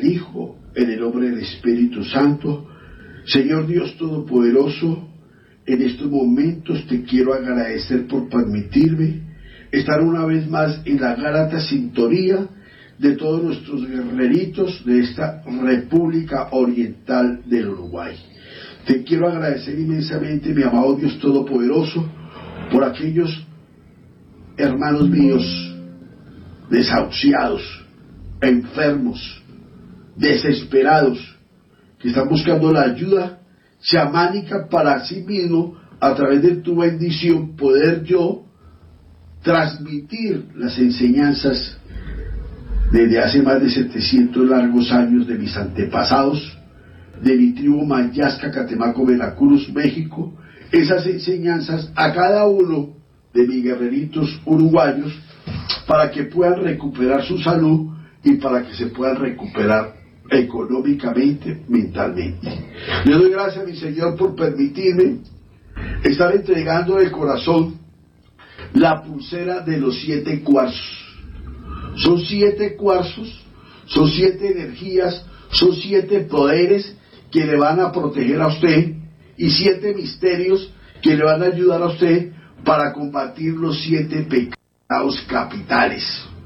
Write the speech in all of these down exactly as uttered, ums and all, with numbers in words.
del Hijo, en el nombre del Espíritu Santo. Señor Dios Todopoderoso, en estos momentos te quiero agradecer por permitirme estar una vez más en la grata sintonía de todos nuestros guerreritos de esta República Oriental del Uruguay. Te quiero agradecer inmensamente, mi amado Dios Todopoderoso, por aquellos hermanos míos desahuciados, enfermos, desesperados, que están buscando la ayuda chamánica para sí mismo, a través de tu bendición, poder yo transmitir las enseñanzas desde hace más de setecientos largos años de mis antepasados, de mi tribu Mayasca, Catemaco, Veracruz, México, esas enseñanzas a cada uno de mis guerreritos uruguayos, para que puedan recuperar su salud y para que se puedan recuperar económicamente, mentalmente. Le doy gracias a mi Señor por permitirme estar entregando de corazón la pulsera de los siete cuarzos. Son siete cuarzos, son siete energías, son siete poderes que le van a proteger a usted y siete misterios que le van a ayudar a usted para combatir los siete pecados capitales,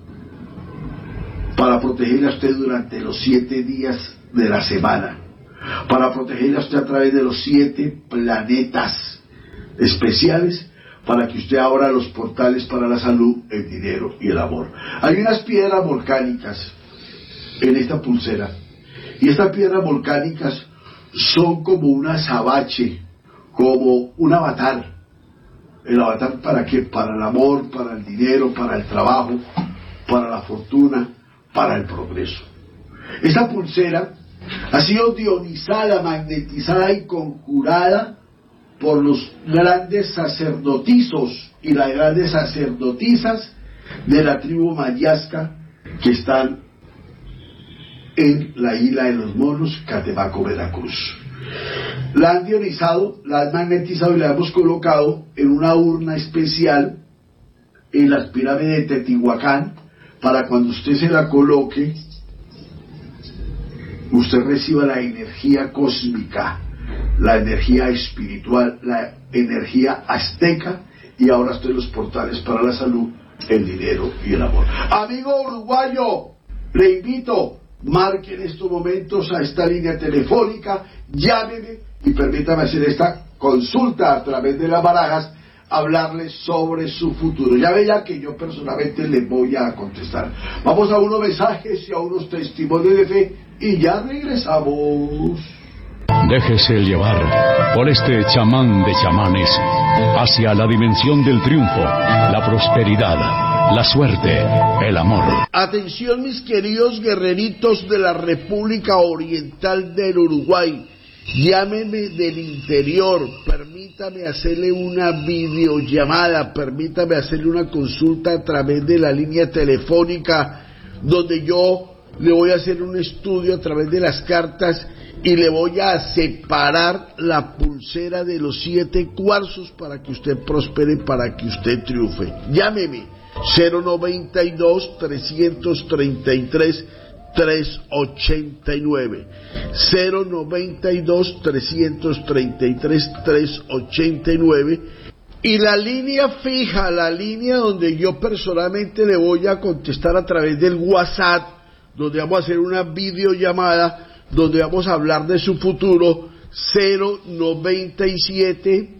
para protegerle a usted durante los siete días de la semana, para protegerle a usted a través de los siete planetas especiales, para que usted abra los portales para la salud, el dinero y el amor. Hay unas piedras volcánicas en esta pulsera, y estas piedras volcánicas son como un azabache, como un avatar. ¿El avatar para qué? Para el amor, para el dinero, para el trabajo, para la fortuna, para el progreso. Esta pulsera ha sido dionizada, magnetizada y conjurada por los grandes sacerdotizos y las grandes sacerdotisas de la tribu Mayasca que están en la isla de los Monos, Catemaco, Veracruz. La han dionizado, la han magnetizado y la hemos colocado en una urna especial en las pirámides de Teotihuacán, para cuando usted se la coloque, usted reciba la energía cósmica, la energía espiritual, la energía azteca, y ahora estoy en los portales para la salud, el dinero y el amor. Amigo uruguayo, le invito, marque en estos momentos a esta línea telefónica, llámeme y permítame hacer esta consulta a través de las barajas, hablarles sobre su futuro. Ya veía que yo personalmente le voy a contestar. Vamos a unos mensajes y a unos testimonios de fe y ya regresamos. Déjese llevar por este chamán de chamanes hacia la dimensión del triunfo, la prosperidad, la suerte, el amor. Atención, mis queridos guerreritos de la República Oriental del Uruguay. Llámeme del interior, permítame hacerle una videollamada, permítame hacerle una consulta a través de la línea telefónica, donde yo le voy a hacer un estudio a través de las cartas y le voy a separar la pulsera de los siete cuarzos para que usted prospere, para que usted triunfe. Llámeme cero noventa y dos, trescientos treinta y tres, trescientos ochenta y nueve, cero noventa y dos, trescientos treinta y tres, trescientos ochenta y nueve, y la línea fija, la línea donde yo personalmente le voy a contestar a través del WhatsApp, donde vamos a hacer una videollamada, donde vamos a hablar de su futuro, cero noventa y siete,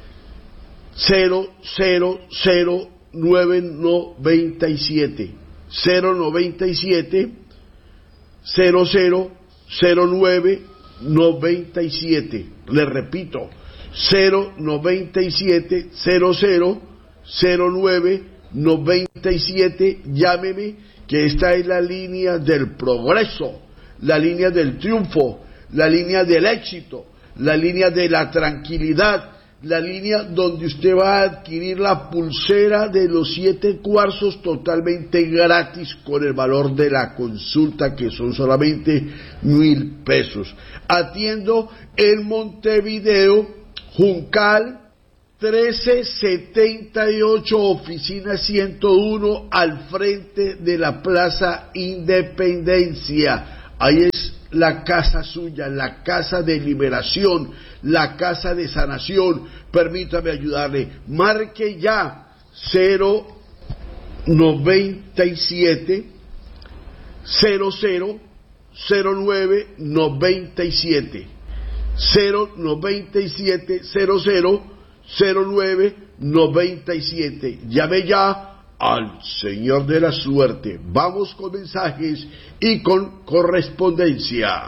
cero cero cero nueve noventa y siete, cero noventa y siete, cero cero cero nueve noventa y siete. Le repito, cero noventa y siete, cero cero cero nueve noventa y siete. Llámeme, que esta es la línea del progreso, la línea del triunfo, la línea del éxito, la línea de la tranquilidad, la línea donde usted va a adquirir la pulsera de los siete cuarzos totalmente gratis, con el valor de la consulta, que son solamente mil pesos. Atiendo en Montevideo, Juncal trece setenta y ocho, oficina ciento uno, al frente de la Plaza Independencia. ahí es la casa suya, la casa de liberación, la casa de sanación. Permítame ayudarle. Marque ya cero noventa y siete cero cero cero nueve noventa y siete cero noventa y siete cero cero cero nueve noventa y siete. Llame ya al Señor de la Suerte. Vamos con mensajes y con correspondencia.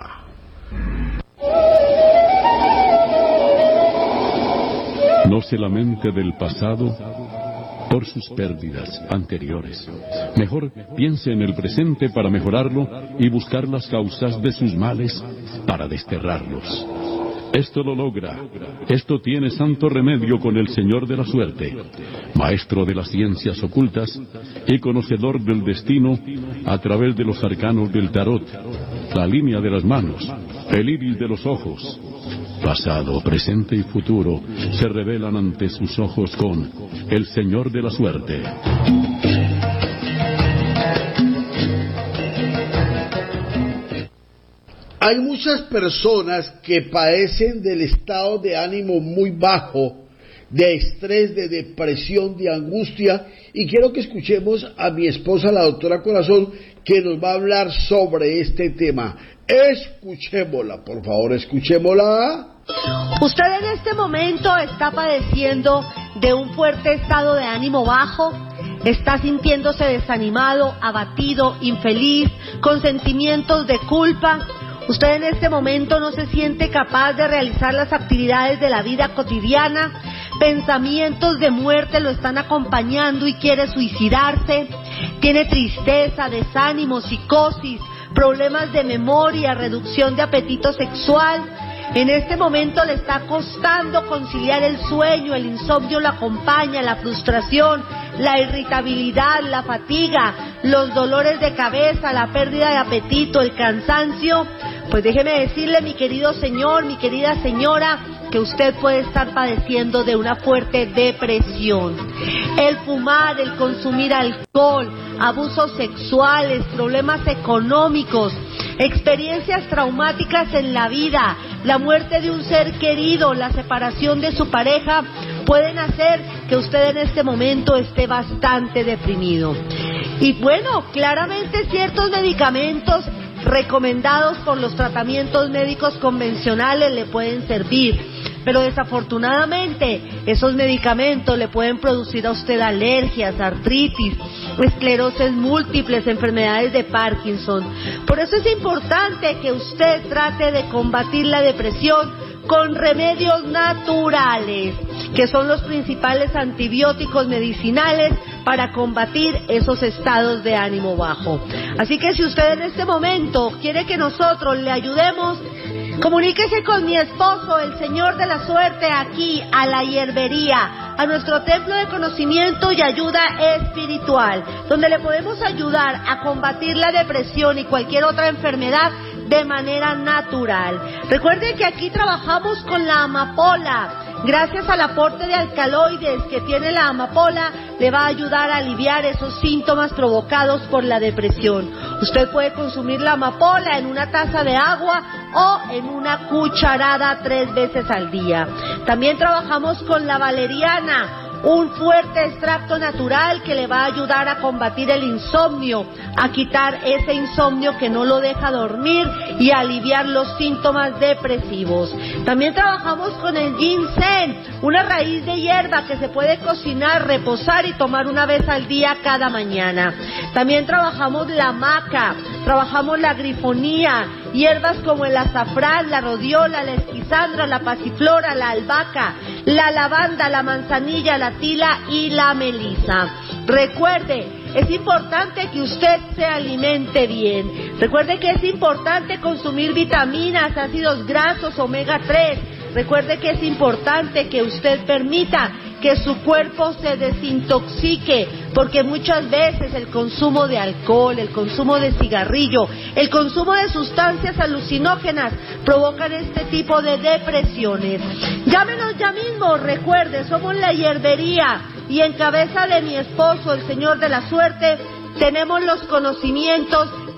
No se lamente del pasado por sus pérdidas anteriores. Mejor piense en el presente para mejorarlo y buscar las causas de sus males para desterrarlos. Esto lo logra, esto tiene santo remedio con el Señor de la Suerte, maestro de las ciencias ocultas y conocedor del destino a través de los arcanos del tarot, la línea de las manos, el iris de los ojos. Pasado, presente y futuro se revelan ante sus ojos con el Señor de la Suerte. Hay muchas personas que padecen del estado de ánimo muy bajo, de estrés, de depresión, de angustia, y quiero que escuchemos a mi esposa, la doctora Corazón, que nos va a hablar sobre este tema. Escuchémosla, por favor, escuchémosla. ¿Usted en este momento está padeciendo de un fuerte estado de ánimo bajo? ¿Está sintiéndose desanimado, abatido, infeliz, con sentimientos de culpa? ¿Usted en este momento no se siente capaz de realizar las actividades de la vida cotidiana? ¿Pensamientos de muerte lo están acompañando y quiere suicidarse? ¿Tiene tristeza, desánimo, psicosis, problemas de memoria, reducción de apetito sexual? En este momento le está costando conciliar el sueño, el insomnio lo acompaña, la frustración, la irritabilidad, la fatiga, los dolores de cabeza, la pérdida de apetito, el cansancio. Pues déjeme decirle, mi querido señor, mi querida señora, que usted puede estar padeciendo de una fuerte depresión. El fumar, el consumir alcohol, abusos sexuales, problemas económicos, experiencias traumáticas en la vida, la muerte de un ser querido, la separación de su pareja, pueden hacer que usted en este momento esté bastante deprimido. Y bueno, claramente ciertos medicamentos recomendados por los tratamientos médicos convencionales le pueden servir, pero desafortunadamente esos medicamentos le pueden producir a usted alergias, artritis, esclerosis múltiples, enfermedades de Parkinson. Por eso es importante que usted trate de combatir la depresión con remedios naturales, que son los principales antibióticos medicinales para combatir esos estados de ánimo bajo. Así que si usted en este momento quiere que nosotros le ayudemos, comuníquese con mi esposo, el Señor de la Suerte, aquí a la hierbería, a nuestro templo de conocimiento y ayuda espiritual, donde le podemos ayudar a combatir la depresión y cualquier otra enfermedad de manera natural. Recuerde que aquí trabajamos con la amapola. Gracias al aporte de alcaloides que tiene la amapola, le va a ayudar a aliviar esos síntomas provocados por la depresión. Usted puede consumir la amapola en una taza de agua o en una cucharada tres veces al día. También trabajamos con la valeriana, un fuerte extracto natural que le va a ayudar a combatir el insomnio, a quitar ese insomnio que no lo deja dormir y a aliviar los síntomas depresivos. También trabajamos con el ginseng, una raíz de hierba que se puede cocinar, reposar y tomar una vez al día cada mañana. También trabajamos la maca, trabajamos la grifonía, hierbas como el azafrán, la rodiola, la esquizandra, la pasiflora, la albahaca, la lavanda, la manzanilla, la tila y la melisa. Recuerde, es importante que usted se alimente bien. Recuerde que es importante consumir vitaminas, ácidos grasos, omega tres. Recuerde que es importante que usted permita que su cuerpo se desintoxique, porque muchas veces el consumo de alcohol, el consumo de cigarrillo, el consumo de sustancias alucinógenas provocan este tipo de depresiones. Llámenos ya mismo, recuerde, somos la hierbería y en cabeza de mi esposo, el Señor de la Suerte, tenemos los conocimientos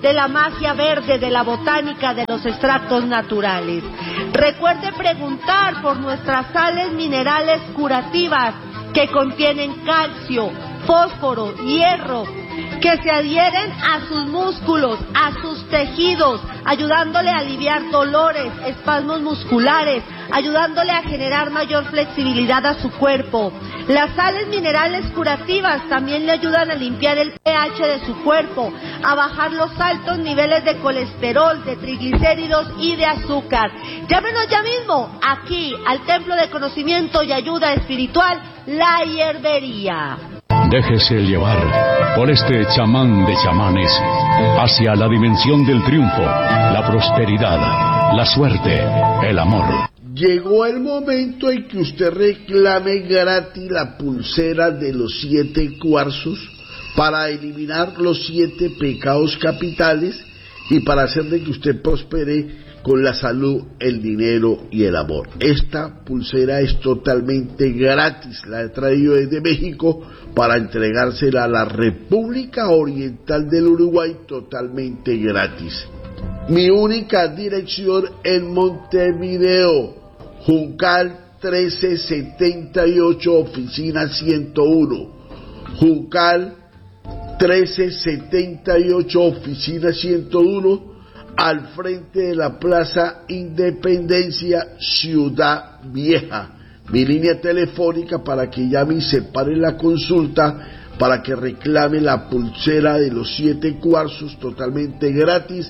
de la magia verde, de la botánica, de los extractos naturales. Recuerde preguntar por nuestras sales minerales curativas que contienen calcio, fósforo, hierro, que se adhieren a sus músculos, a sus tejidos, ayudándole a aliviar dolores, espasmos musculares, ayudándole a generar mayor flexibilidad a su cuerpo. Las sales minerales curativas también le ayudan a limpiar el pH de su cuerpo, a bajar los altos niveles de colesterol, de triglicéridos y de azúcar. Llámenos ya mismo aquí al Templo de Conocimiento y Ayuda Espiritual, La Hierbería. Déjese llevar por este chamán de chamanes hacia la dimensión del triunfo, la prosperidad, la suerte, el amor. Llegó el momento en que usted reclame gratis la pulsera de los siete cuarzos para eliminar los siete pecados capitales y para hacer de que usted prospere con la salud, el dinero y el amor. Esta pulsera es totalmente gratis, la he traído desde México para entregársela a la República Oriental del Uruguay totalmente gratis. Mi única dirección en Montevideo, Juncal trece setenta y ocho, oficina ciento uno. Juncal trece setenta y ocho, oficina ciento uno, al frente de la Plaza Independencia, Ciudad Vieja. Mi línea telefónica para que llame y separe la consulta, para que reclame la pulsera de los siete cuarzos totalmente gratis.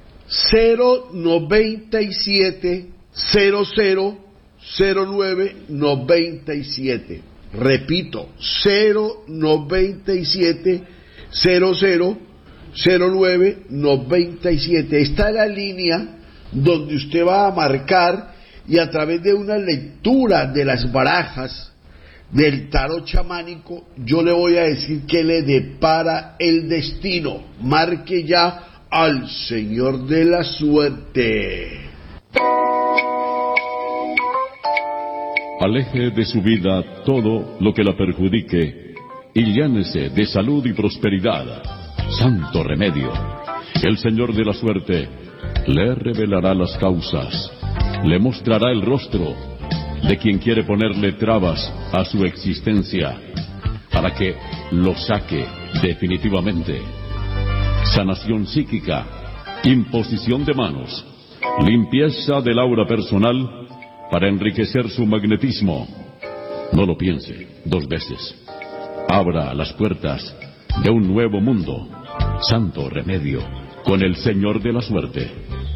Cero noventa y siete cero cero cero nueve noventa y siete. Repito, cero noventa y siete cero cero cero nueve noventa y siete. Esta es la línea donde usted va a marcar y a través de una lectura de las barajas del tarot chamánico yo le voy a decir qué le depara el destino. Marque ya al Señor de la Suerte. Aleje de su vida todo lo que la perjudique y llénese de salud y prosperidad. Santo remedio. El Señor de la Suerte le revelará las causas, le mostrará el rostro de quien quiere ponerle trabas a su existencia para que lo saque definitivamente. Sanación psíquica, imposición de manos, limpieza del aura personal para enriquecer su magnetismo. No lo piense dos veces. Abra las puertas de un nuevo mundo. Santo remedio con el Señor de la Suerte.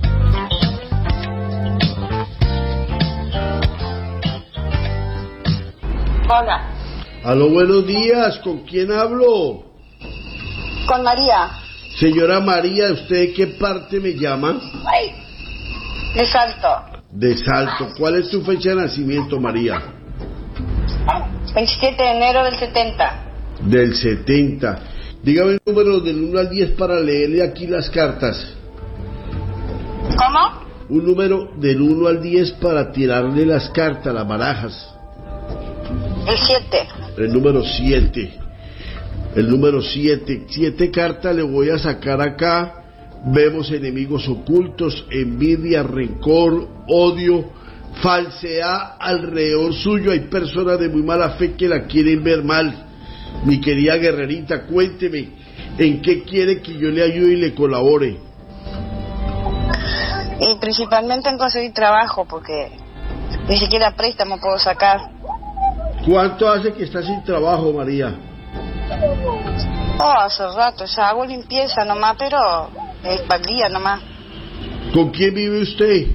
Hola. Aló, buenos días. ¿Con quién hablo? Con María. Señora María, ¿usted de qué parte me llama? Ay. De Salto. De Salto. ¿Cuál es tu fecha de nacimiento, María? veintisiete de enero del setenta. Del setenta. Dígame el número del uno al diez para leerle aquí las cartas. ¿Cómo? Un número del uno al diez para tirarle las cartas, las barajas. El siete. El número siete. El número siete. Siete cartas le voy a sacar acá. Vemos enemigos ocultos, envidia, rencor, odio, falsedad alrededor suyo. Hay personas de muy mala fe que la quieren ver mal. Mi querida guerrerita, cuénteme, ¿en qué quiere que yo le ayude y le colabore? Y principalmente en conseguir trabajo, porque ni siquiera préstamo puedo sacar. ¿Cuánto hace que está sin trabajo, María? Oh, hace rato, ya hago limpieza nomás, pero es para el día nomás. ¿Con quién vive usted?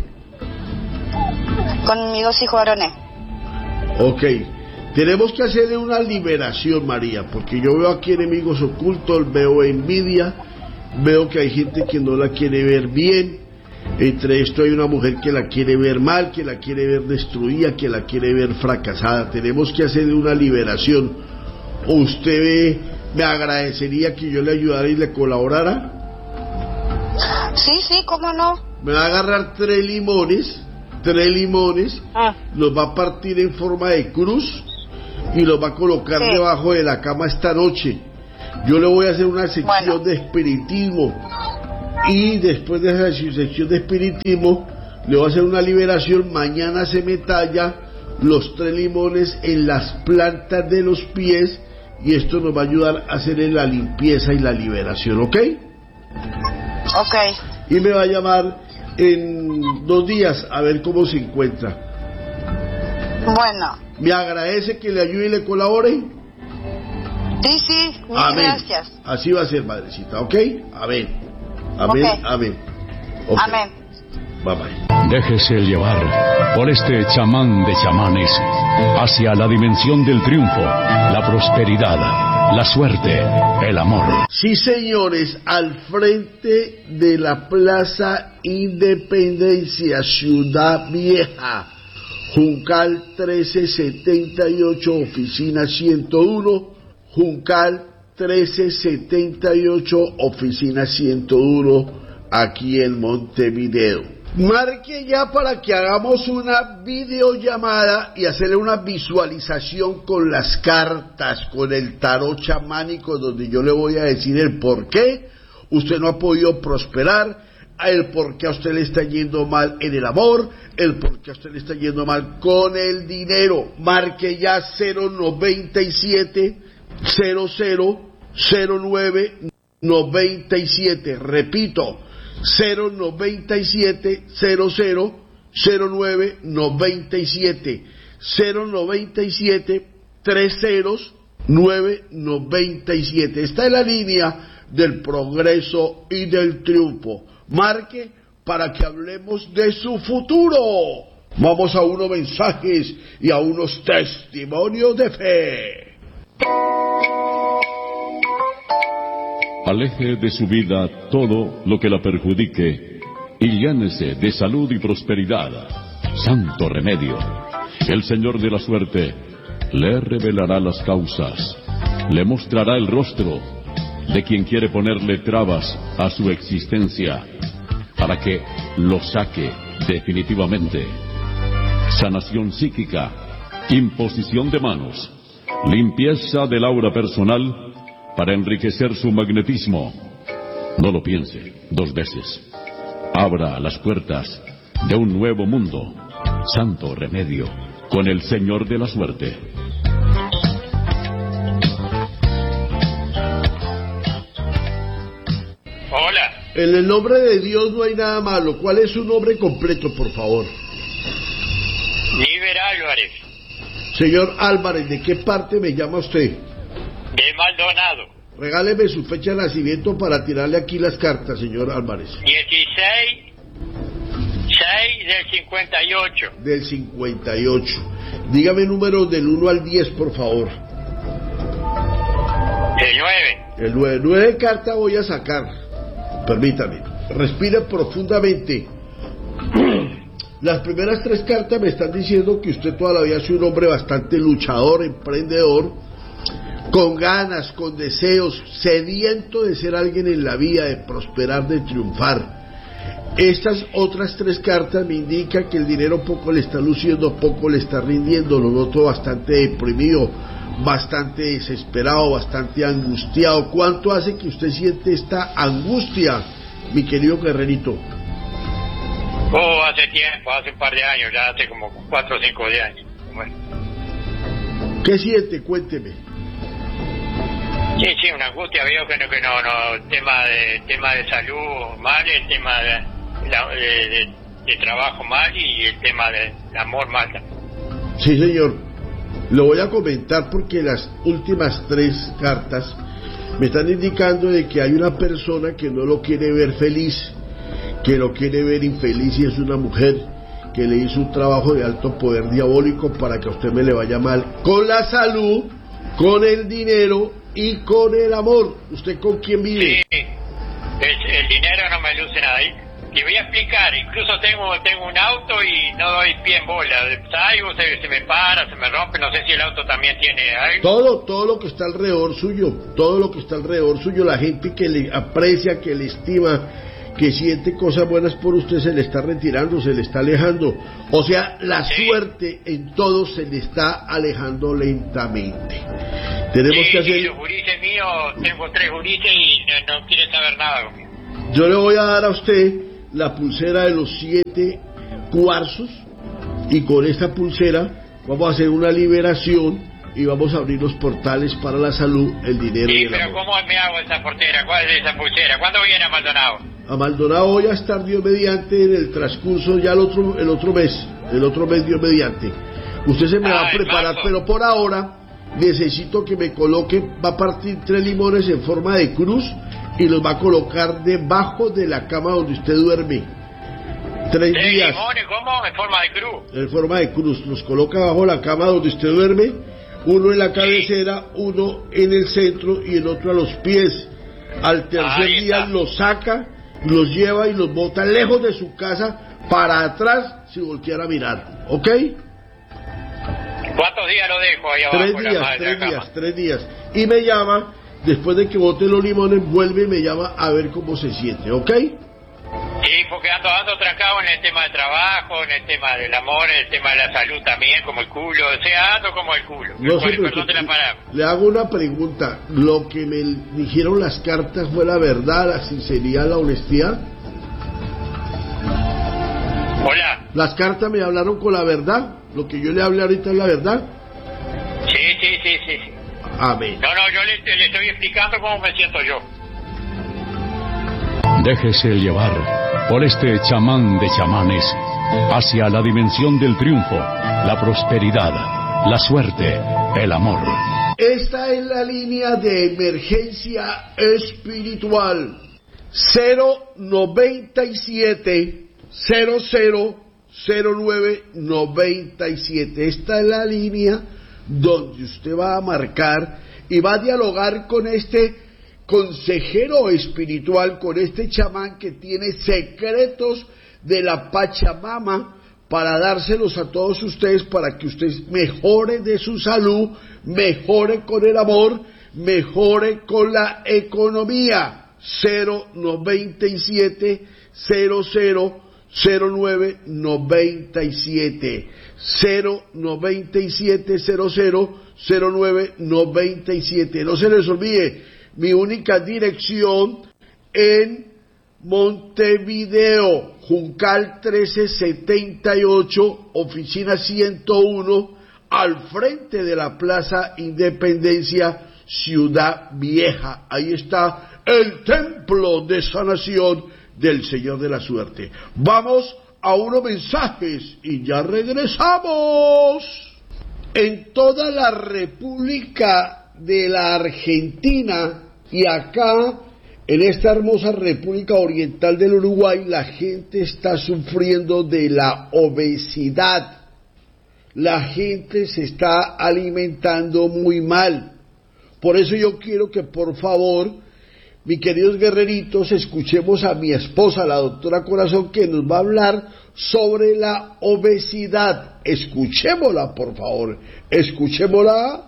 Con mis dos hijos varones. Ok. Tenemos que hacerle una liberación, María, porque yo veo aquí enemigos ocultos, veo envidia, veo que hay gente que no la quiere ver bien. Entre esto hay una mujer que la quiere ver mal, que la quiere ver destruida, que la quiere ver fracasada. Tenemos que hacerle una liberación. ¿Usted me agradecería que yo le ayudara y le colaborara? Sí, sí, ¿cómo no? Me va a agarrar tres limones, tres limones, ah. los va a partir en forma de cruz y los va a colocar sí. debajo de la cama esta noche. Yo le voy a hacer una sección bueno. de espiritismo y después de esa sección de espiritismo le voy a hacer una liberación. Mañana se me talla los tres limones en las plantas de los pies y esto nos va a ayudar a hacer la limpieza y la liberación, ¿ok? Ok. Y me va a llamar en dos días a ver cómo se encuentra. Bueno. ¿Me agradece que le ayude y le colabore? Sí, sí, mil amén. Gracias. Así va a ser, madrecita, ¿ok? Amén. Amén, okay. amén. Okay. Amén. Bye bye. Déjese llevar por este chamán de chamanes hacia la dimensión del triunfo, la prosperidad, la suerte, el amor. Sí, señores, al frente de la Plaza Independencia, Ciudad Vieja, Juncal trece setenta y ocho, oficina ciento uno, Juncal trece setenta y ocho, oficina ciento uno, aquí en Montevideo. Marque ya para que hagamos una videollamada y hacerle una visualización con las cartas, con el tarot chamánico, donde yo le voy a decir el por qué usted no ha podido prosperar, el por qué a usted le está yendo mal en el amor, el por qué a usted le está yendo mal con el dinero. Marque ya cero noventa y siete cero cero cero nueve noventa y siete, repito, cero noventa y siete cero cero cero nueve noventa y siete, cero noventa y siete tres ceros nueve noventa y siete. Está en la línea del progreso y del triunfo. Marque para que hablemos de su futuro. Vamos a unos mensajes y a unos testimonios de fe. Aleje de su vida todo lo que la perjudique y llénese de salud y prosperidad. Santo remedio. El Señor de la suerte le revelará las causas, le mostrará el rostro de quien quiere ponerle trabas a su existencia para que lo saque definitivamente. Sanación psíquica, imposición de manos, limpieza del aura personal para enriquecer su magnetismo. No lo piense dos veces. Abra las puertas de un nuevo mundo. Santo remedio con el Señor de la suerte. Hola. En el nombre de Dios no hay nada malo. ¿Cuál es su nombre completo, por favor? Níver Álvarez. Señor Álvarez, ¿de qué parte me llama usted? De Maldonado. Regáleme su fecha de nacimiento para tirarle aquí las cartas, señor Álvarez. dieciséis seis del cincuenta y ocho. Del cincuenta y ocho. Dígame números del uno al diez, por favor. El nueve. El nueve. Nueve cartas voy a sacar. Permítame. Respire profundamente. Las primeras tres cartas me están diciendo que usted toda la vida ha sido un hombre bastante luchador, emprendedor, con ganas, con deseos, sediento de ser alguien en la vida, de prosperar, de triunfar. Estas otras tres cartas me indican que el dinero poco le está luciendo, poco le está rindiendo. Lo noto bastante deprimido, bastante desesperado, bastante angustiado. ¿Cuánto hace que usted siente esta angustia, mi querido guerrerito? Oh, hace tiempo, hace un par de años, ya hace como cuatro o cinco de años. Bueno. ¿Qué siente? Cuénteme. Sí, sí, una angustia, veo que no, que no, no, tema de, tema de salud mal, el tema de, la, de, de, de trabajo mal y el tema de amor mal. Sí, señor. Lo voy a comentar porque las últimas tres cartas me están indicando de que hay una persona que no lo quiere ver feliz, que lo quiere ver infeliz, y es una mujer que le hizo un trabajo de alto poder diabólico para que a usted me le vaya mal con la salud, con el dinero y con el amor. ¿Usted con quién vive? Sí, el, el dinero no me luce nada. Y voy a explicar, incluso tengo tengo un auto y no doy pie en bola. Salgo, se, se me para, se me rompe, no sé si el auto también tiene algo. Todo, todo lo que está alrededor suyo, todo lo que está alrededor suyo, la gente que le aprecia, que le estima, que siente cosas buenas por usted, se le está retirando, se le está alejando. O sea, la sí. suerte en todo se le está alejando lentamente. Tenemos sí, que hacer... Sí, los gurises míos, tengo tres gurises y no, no quieren saber nada conmigo. Yo le voy a dar a usted la pulsera de los siete cuarzos y con esta pulsera vamos a hacer una liberación y vamos a abrir los portales para la salud, el dinero sí, y el pero amor. ¿cómo me hago esa portera? ¿Cuál es esa pulsera? ¿Cuándo viene a Maldonado? A Maldonado voy a estar Dios mediante en el transcurso ya el otro el otro mes, el otro mes Dios mediante. Usted se me ah, va a preparar, pero por ahora necesito que me coloque, va a partir tres limones en forma de cruz y los va a colocar debajo de la cama donde usted duerme. Tres ¿Tres días. limones cómo? ¿En forma de cruz? En forma de cruz, los coloca bajo la cama donde usted duerme, uno en la cabecera, uno en el centro y el otro a los pies. Al tercer Ahí día está. los saca, los lleva y los bota lejos de su casa para atrás si volteara a mirar, ¿ok? ¿Cuántos días lo dejo ahí abajo? Tres en la días, madre de tres la días, cama? tres días. Y me llama, después de que bote los limones, vuelve y me llama a ver cómo se siente, ¿ok? Sí, porque ando, ando trancado en el tema del trabajo, en el tema del amor, en el tema de la salud también, como el culo, o sea, ando como el culo. No se Perdón preocupe. de la palabra. Le hago una pregunta. ¿Lo que me dijeron las cartas fue la verdad, la sinceridad, la honestidad? Hola. ¿Las cartas me hablaron con la verdad? ¿Lo que yo le hablé ahorita es la verdad? Sí, sí, sí, sí. sí. Amén. No, no, yo le, le estoy explicando cómo me siento yo. Déjese llevar por este chamán de chamanes hacia la dimensión del triunfo, la prosperidad, la suerte, el amor. Esta es la línea de emergencia espiritual. cero noventa y siete cero cero cero nueve noventa y siete. Esta es la línea donde usted va a marcar y va a dialogar con este consejero espiritual, con este chamán que tiene secretos de la Pachamama para dárselos a todos ustedes, para que ustedes mejore de su salud, mejore con el amor, mejore con la economía. Cero noventa y siete cero cero cero nueve noventa y siete, cero noventa y siete cero cero cero nueve noventa y siete. No se les olvide mi única dirección en Montevideo, Juncal trece setenta y ocho, oficina ciento uno, al frente de la Plaza Independencia, Ciudad Vieja. Ahí está el templo de sanación del Señor de la Suerte. Vamos a unos mensajes y ya regresamos. En toda la República de la Argentina y acá en esta hermosa República Oriental del Uruguay, la gente está sufriendo de la obesidad. La gente se está alimentando muy mal. Por eso yo quiero que por favor, mis queridos guerreritos, escuchemos a mi esposa, la doctora Corazón, que nos va a hablar sobre la obesidad. Escuchémosla, por favor. Escuchémosla.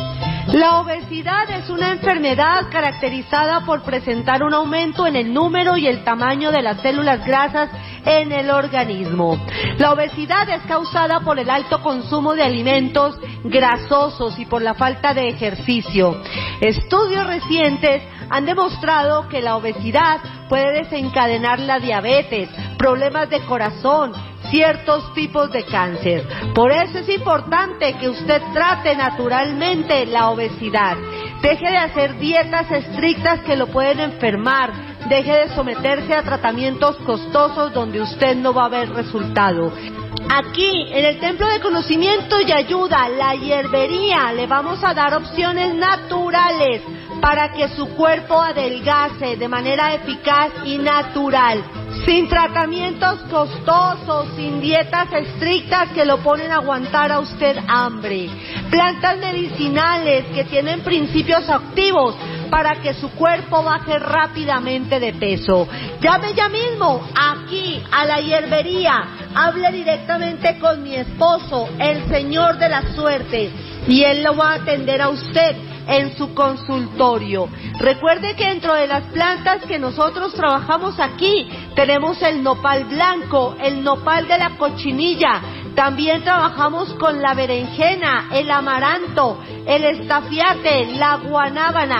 La obesidad es una enfermedad caracterizada por presentar un aumento en el número y el tamaño de las células grasas en el organismo. La obesidad es causada por el alto consumo de alimentos grasosos y por la falta de ejercicio. Estudios recientes han demostrado que la obesidad puede desencadenar la diabetes, problemas de corazón, ciertos tipos de cáncer. Por eso es importante que usted trate naturalmente la obesidad. Deje de hacer dietas estrictas que lo pueden enfermar. Deje de someterse a tratamientos costosos donde usted no va a ver resultado. Aquí, en el Templo de Conocimiento y Ayuda, la hierbería, le vamos a dar opciones naturales para que su cuerpo adelgace de manera eficaz y natural, sin tratamientos costosos, sin dietas estrictas que lo ponen a aguantar a usted hambre. Plantas medicinales que tienen principios activos para que su cuerpo baje rápidamente de peso. Llame ya mismo aquí a la hierbería, hable directamente con mi esposo, el Señor de la Suerte, y él lo va a atender a usted en su consultorio. Recuerde que dentro de las plantas que nosotros trabajamos aquí tenemos el nopal blanco, el nopal de la cochinilla, también trabajamos con la berenjena, el amaranto, el estafiate, la guanábana,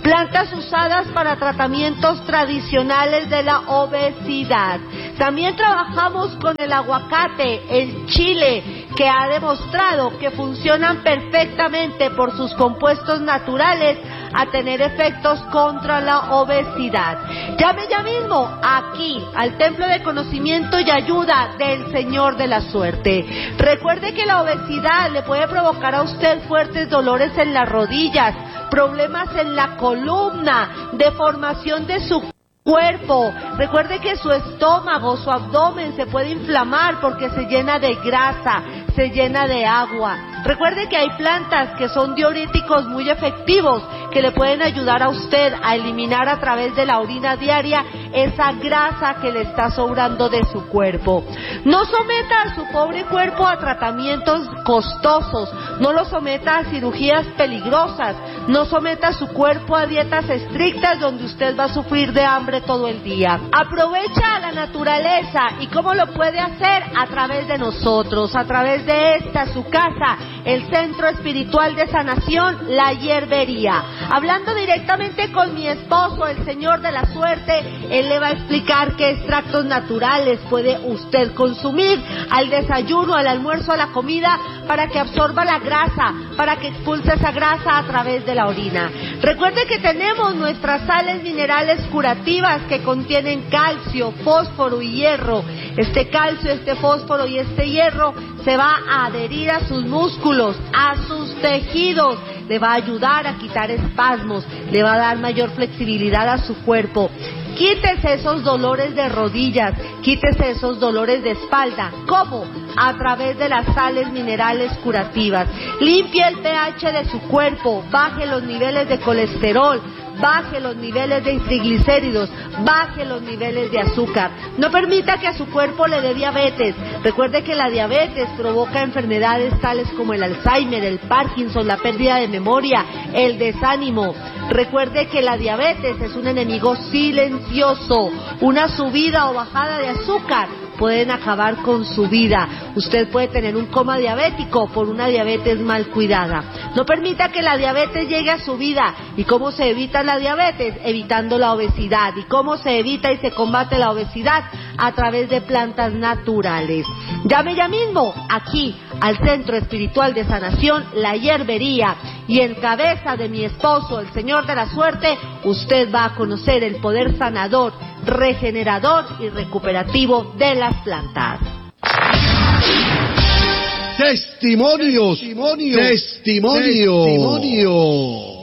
plantas usadas para tratamientos tradicionales de la obesidad. También trabajamos con el aguacate, el chile, que ha demostrado que funcionan perfectamente por sus compuestos naturales a tener efectos contra la obesidad. Llame ya mismo aquí al Templo de Conocimiento y Ayuda del Señor de la Suerte. Recuerde que la obesidad le puede provocar a usted fuertes dolores en las rodillas, problemas en la columna, deformación de su cuerpo. Recuerde que su estómago, su abdomen se puede inflamar porque se llena de grasa, se llena de agua. Recuerde que hay plantas que son diuréticos muy efectivos que le pueden ayudar a usted a eliminar a través de la orina diaria esa grasa que le está sobrando de su cuerpo. No someta a su pobre cuerpo a tratamientos costosos, no lo someta a cirugías peligrosas, no someta a su cuerpo a dietas estrictas donde usted va a sufrir de hambre todo el día. Aprovecha a la naturaleza. ¿Y cómo lo puede hacer? A través de nosotros, a través de esta su casa, el Centro Espiritual de Sanación, La Hierbería. Hablando directamente con mi esposo, el Señor de la Suerte, él le va a explicar qué extractos naturales puede usted consumir al desayuno, al almuerzo, a la comida, para que absorba la grasa, para que expulse esa grasa a través de la orina. Recuerde que tenemos nuestras sales minerales curativas que contienen calcio, fósforo y hierro. Este calcio, este fósforo y este hierro se va a adherir a sus músculos, a sus tejidos, le va a ayudar a quitar espasmos, le va a dar mayor flexibilidad a su cuerpo. Quítese esos dolores de rodillas, quítese esos dolores de espalda. ¿Cómo? A través de las sales minerales curativas. Limpie el pH de su cuerpo, baje los niveles de colesterol, baje los niveles de triglicéridos, baje los niveles de azúcar. No permita que a su cuerpo le dé diabetes. Recuerde que la diabetes provoca enfermedades tales como el Alzheimer, el Parkinson, la pérdida de memoria, el desánimo. Recuerde que la diabetes es un enemigo silencioso. Una subida o bajada de azúcar pueden acabar con su vida. Usted puede tener un coma diabético por una diabetes mal cuidada. No permita que la diabetes llegue a su vida. ¿Y cómo se evita la diabetes? Evitando la obesidad. ¿Y cómo se evita y se combate la obesidad? A través de plantas naturales. Llame ya mismo aquí al Centro Espiritual de Sanación, La Hierbería, y en cabeza de mi esposo, el Señor de la Suerte, usted va a conocer el poder sanador, regenerador y recuperativo de las plantas. Testimonios, testimonios, testimonios. testimonios.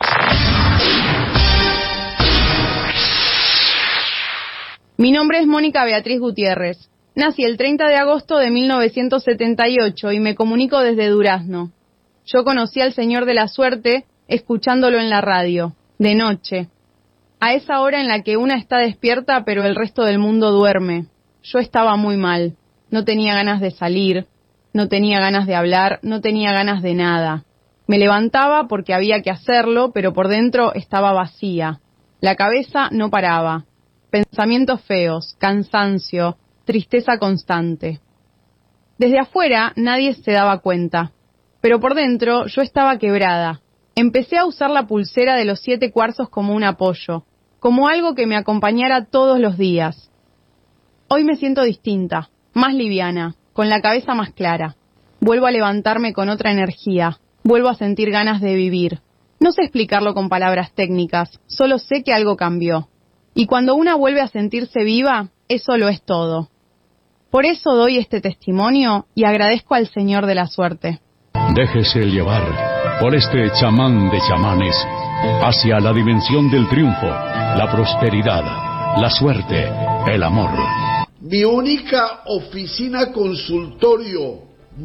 Mi nombre es Mónica Beatriz Gutiérrez. Nací el treinta de agosto de mil novecientos setenta y ocho y me comunico desde Durazno. Yo conocí al Señor de la Suerte escuchándolo en la radio, de noche, a esa hora en la que una está despierta pero el resto del mundo duerme. Yo estaba muy mal, no tenía ganas de salir, no tenía ganas de hablar, no tenía ganas de nada. Me levantaba porque había que hacerlo, pero por dentro estaba vacía. La cabeza no paraba. Pensamientos feos, cansancio, tristeza constante. Desde afuera nadie se daba cuenta, pero por dentro yo estaba quebrada. Empecé a usar la pulsera de los siete cuarzos como un apoyo, como algo que me acompañara todos los días. Hoy me siento distinta, más liviana, con la cabeza más clara. Vuelvo a levantarme con otra energía, vuelvo a sentir ganas de vivir. No sé explicarlo con palabras técnicas, solo sé que algo cambió. Y cuando una vuelve a sentirse viva, eso lo es todo. Por eso doy este testimonio y agradezco al Señor de la Suerte. Déjese llevar por este chamán de chamanes hacia la dimensión del triunfo, la prosperidad, la suerte, el amor. Mi única oficina consultorio,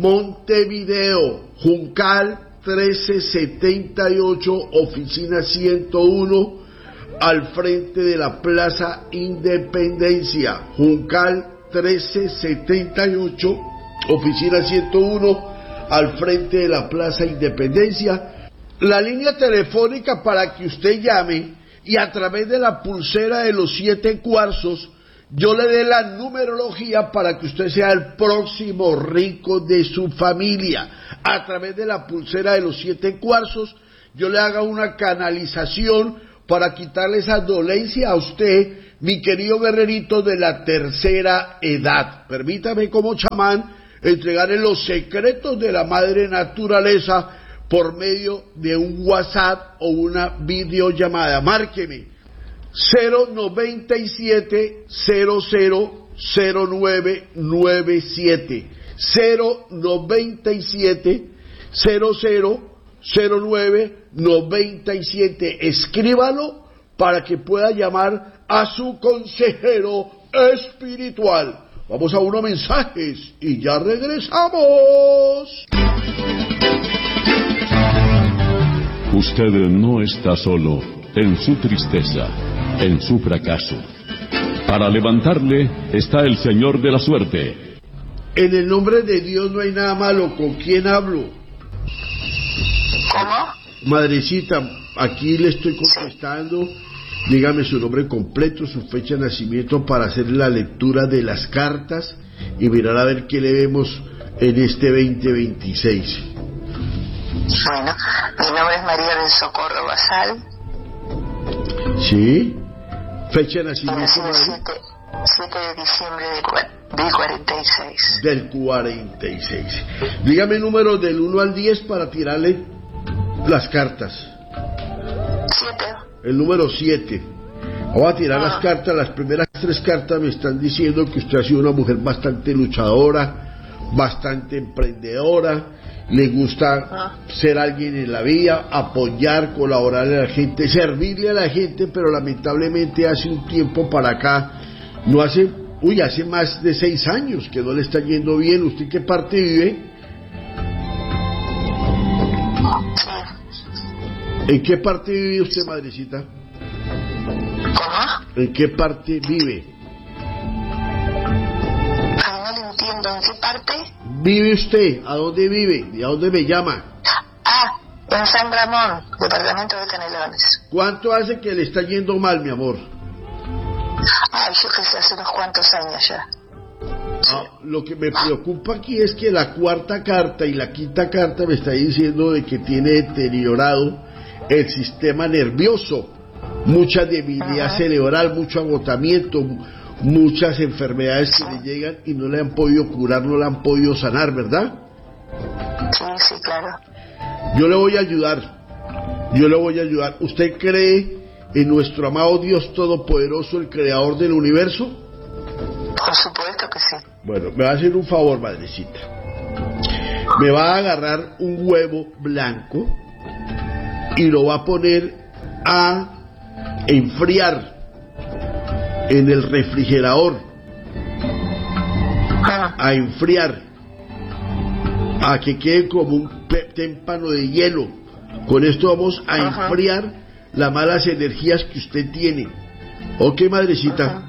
Montevideo, Juncal trece setenta y ocho, oficina ciento uno, al frente de la Plaza Independencia. Juncal trece setenta y ocho, oficina ciento uno, al frente de la Plaza Independencia. La línea telefónica para que usted llame y a través de la pulsera de los siete cuarzos yo le dé la numerología para que usted sea el próximo rico de su familia. A través de la pulsera de los siete cuarzos yo le haga una canalización para quitarle esa dolencia a usted, mi querido guerrerito de la tercera edad. Permítame como chamán entregarle los secretos de la madre naturaleza por medio de un WhatsApp o una videollamada. Márqueme cero noventa y siete cero cero cero nueve nueve siete cero noventa y siete cero cero cero nueve noventa y siete. Escríbalo para que pueda llamar a su consejero espiritual. Vamos a unos mensajes y ya regresamos. Usted no está solo en su tristeza, en su fracaso. Para levantarle está el Señor de la suerte. En el nombre de Dios no hay nada malo. ¿Con quién hablo? ¿Cómo? Madrecita, aquí le estoy contestando. Dígame su nombre completo, su fecha de nacimiento para hacer la lectura de las cartas y mirar a ver qué le vemos en este veinte veintiséis. Bueno, mi nombre es María del Socorro Basal. ¿Sí? Fecha de Y nací nacimiento, el madre. siete de diciembre del, cua- del cuarenta y seis. Del cuarenta y seis. Dígame números del uno al diez para tirarle las cartas. siete. El número siete. Voy a tirar Ah. las cartas. Las primeras tres cartas me están diciendo que usted ha sido una mujer bastante luchadora, bastante emprendedora, le gusta Ah. ser alguien en la vida, apoyar, colaborarle a la gente, servirle a la gente, pero lamentablemente hace un tiempo para acá, no hace, uy, hace más de seis años que no le está yendo bien. ¿Usted en qué parte vive? ¿En qué parte vive usted, madrecita? ¿Cómo? ¿En qué parte vive? Ay, no le entiendo. ¿En qué parte? ¿Vive usted? ¿A dónde vive? ¿Y a dónde me llama? Ah, en San Ramón, departamento de Canelones. ¿Cuánto hace que le está yendo mal, mi amor? Ay, yo que sé, hace unos cuantos años ya. Ah, lo que me preocupa aquí es que la cuarta carta y la quinta carta me está diciendo de que tiene deteriorado el sistema nervioso, mucha debilidad Ajá. cerebral, mucho agotamiento, muchas enfermedades que le llegan y no le han podido curar, no le han podido sanar, ¿verdad? Sí, sí, claro. Yo le voy a ayudar, yo le voy a ayudar. ¿Usted cree en nuestro amado Dios Todopoderoso, el Creador del universo? Por supuesto que sí. Bueno, me va a hacer un favor, madrecita. Me va a agarrar un huevo blanco y lo va a poner a enfriar en el refrigerador, Ah, a enfriar, a que quede como un pe- témpano de hielo. Con esto vamos a Ajá. enfriar las malas energías que usted tiene. ¿Ok, madrecita? Ajá.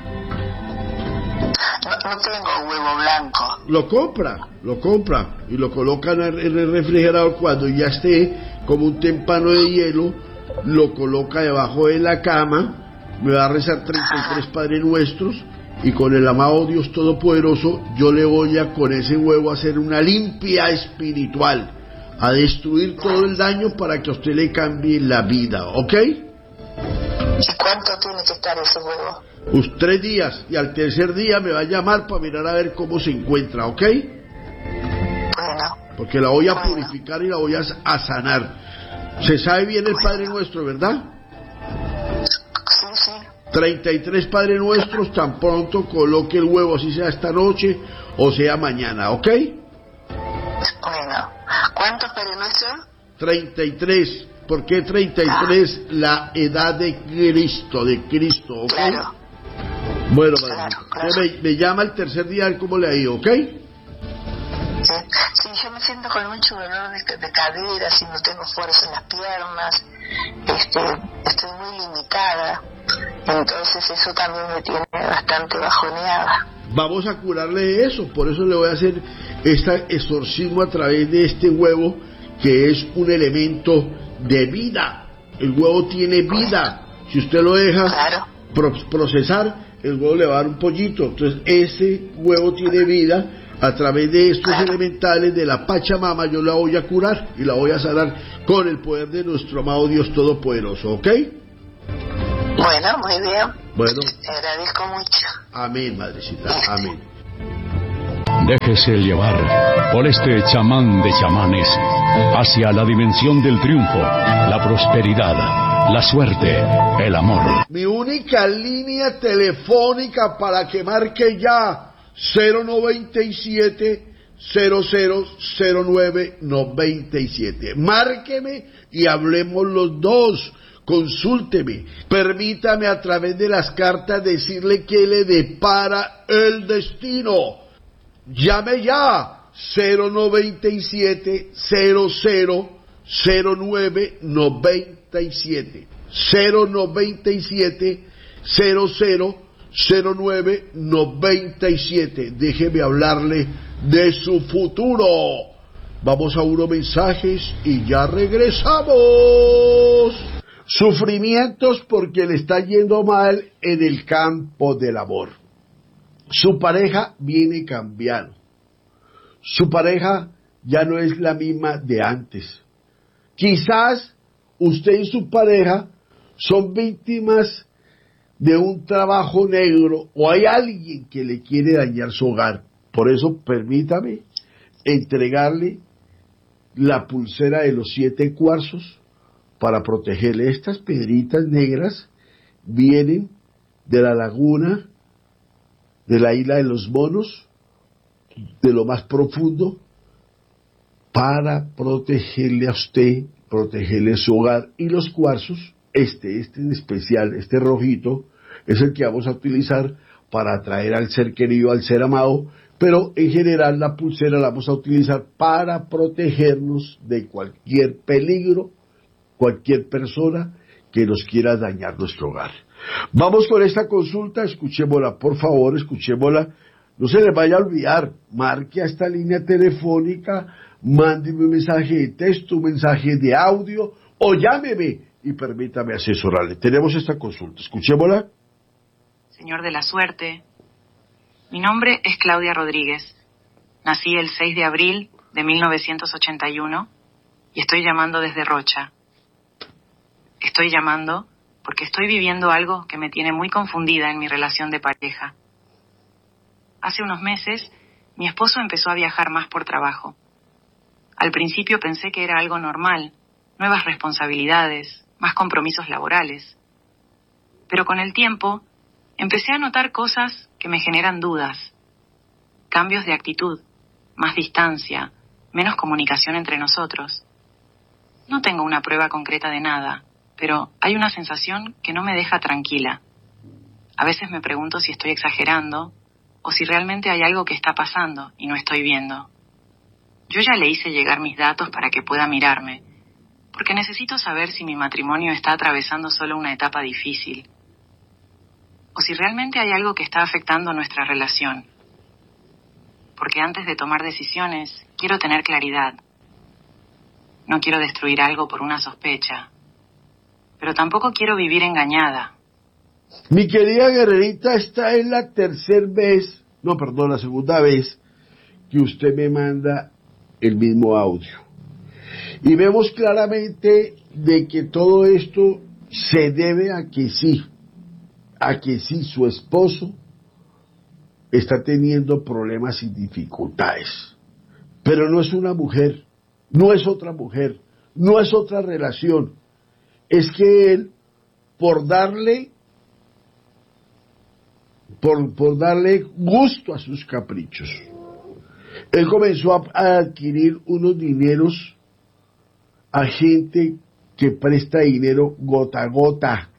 No, no tengo huevo blanco. Lo compra, lo compra y lo coloca en el en el refrigerador. Cuando ya esté como un témpano de hielo, lo coloca debajo de la cama. Me va a rezar treinta y tres Padres Nuestros y con el amado Dios Todopoderoso yo le voy a con ese huevo a hacer una limpia espiritual, a destruir todo el daño para que a usted le cambie la vida, ¿ok? ¿Y cuánto tiene que estar ese huevo? Pues tres días, y al tercer día me va a llamar para mirar a ver cómo se encuentra, ¿ok? Bueno, Porque la voy a purificar y la voy a, a sanar. Se sabe bien el Padre Nuestro, ¿verdad? sí, sí. treinta y tres Padre Nuestros, tan pronto coloque el huevo, así sea esta noche o sea mañana, ¿ok? Bueno, ¿cuántos Padre Nuestro? treinta y tres. ¿Por qué treinta y tres? La edad de Cristo, de Cristo, ¿ok? Claro. Bueno, Claro, madre, claro. usted me, me llama el tercer día a ver cómo le ha ido, ¿ok? Sí, sí, yo me siento con mucho dolor de, de caderas y no tengo fuerza en las piernas. Este, estoy muy limitada. Entonces eso también me tiene bastante bajoneada. Vamos a curarle de eso, por eso le voy a hacer este exorcismo a través de este huevo, que es un elemento de vida. El huevo tiene vida. Si usted lo deja Claro. pro- procesar, el huevo le va a dar un pollito. Entonces ese huevo tiene vida. A través de estos Claro. elementales de la Pachamama yo la voy a curar y la voy a sanar con el poder de nuestro amado Dios Todopoderoso, ¿ok? Bueno, muy bien. Bueno. Te agradezco mucho. Amén, madrecita. Amén. Déjese llevar por este chamán de chamanes hacia la dimensión del triunfo, la prosperidad, la suerte, el amor. Mi única línea telefónica para que marque ya cero noventa y siete cero cero cero nueve noventa y siete. Márqueme y hablemos los dos. Consúlteme, permítame a través de las cartas decirle que le depara el destino. Llame ya, cero noventa y siete cero cero cero nueve noventa y siete, cero noventa y siete cero cero cero nueve noventa y siete. Déjeme hablarle de su futuro. Vamos a unos mensajes y ya regresamos. Sufrimientos porque le está yendo mal en el campo del amor. Su pareja viene cambiando. Su pareja ya no es la misma de antes. Quizás usted y su pareja son víctimas de un trabajo negro o hay alguien que le quiere dañar su hogar. Por eso permítame entregarle la pulsera de los siete cuarzos para protegerle. Estas piedritas negras vienen de la laguna, de la isla de los monos, de lo más profundo, para protegerle a usted, protegerle su hogar. Y los cuarzos, este, este en especial, este rojito, es el que vamos a utilizar para atraer al ser querido, al ser amado, pero en general la pulsera la vamos a utilizar para protegernos de cualquier peligro, cualquier persona que nos quiera dañar nuestro hogar. Vamos con esta consulta, escuchémosla, por favor, escuchémosla. No se les vaya a olvidar, marque a esta línea telefónica, mándeme un mensaje de texto, un mensaje de audio, o llámeme y permítame asesorarle. Tenemos esta consulta, escuchémosla. Señor de la suerte, mi nombre es Claudia Rodríguez. Nací el seis de abril de mil novecientos ochenta y uno y estoy llamando desde Rocha. Estoy llamando porque estoy viviendo algo que me tiene muy confundida en mi relación de pareja. Hace unos meses, mi esposo empezó a viajar más por trabajo. Al principio pensé que era algo normal, nuevas responsabilidades, más compromisos laborales. Pero con el tiempo, empecé a notar cosas que me generan dudas. Cambios de actitud, más distancia, menos comunicación entre nosotros. No tengo una prueba concreta de nada, pero hay una sensación que no me deja tranquila. A veces me pregunto si estoy exagerando o si realmente hay algo que está pasando y no estoy viendo. Yo ya le hice llegar mis datos para que pueda mirarme, porque necesito saber si mi matrimonio está atravesando solo una etapa difícil, o si realmente hay algo que está afectando nuestra relación. Porque antes de tomar decisiones, quiero tener claridad. No quiero destruir algo por una sospecha, pero tampoco quiero vivir engañada. Mi querida guerrerita, esta es la tercera vez, no, perdón, la segunda vez que usted me manda el mismo audio. Y vemos claramente de que todo esto se debe a que sí, a que sí, su esposo está teniendo problemas y dificultades. Pero no es una mujer, no es otra mujer, no es otra relación. Es que él, por darle Por, por darle gusto a sus caprichos, él comenzó a, a adquirir unos dineros a gente que presta dinero gota a gota,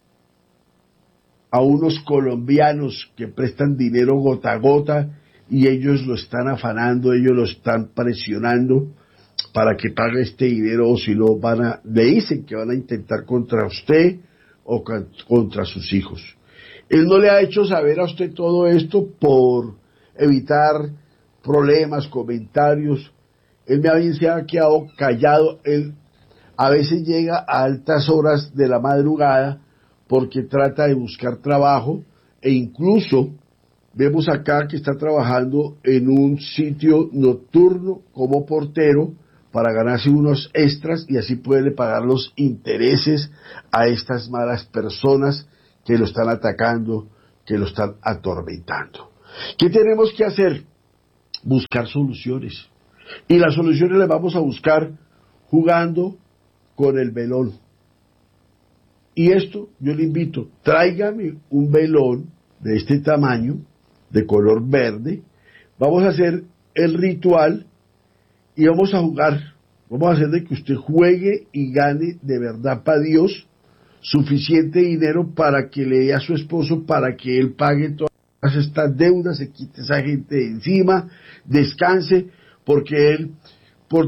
a unos colombianos que prestan dinero gota a gota y ellos lo están afanando, ellos lo están presionando para que pague este dinero, o si no van a, le dicen que van a intentar contra usted o contra sus hijos. Él no le ha hecho saber a usted todo esto por evitar problemas, comentarios. Él me bien se ha quedado callado. Él a veces llega a altas horas de la madrugada porque trata de buscar trabajo, e incluso vemos acá que está trabajando en un sitio nocturno como portero para ganarse unos extras y así poderle pagar los intereses a estas malas personas que lo están atacando, que lo están atormentando. ¿Qué tenemos que hacer? Buscar soluciones. Y las soluciones las vamos a buscar jugando con el velón. Y esto yo le invito, tráigame un velón de este tamaño, de color verde, vamos a hacer el ritual y vamos a jugar, vamos a hacer de que usted juegue y gane de verdad para Dios suficiente dinero para que le dé a su esposo, para que él pague todas estas deudas, se quite esa gente de encima, descanse, porque él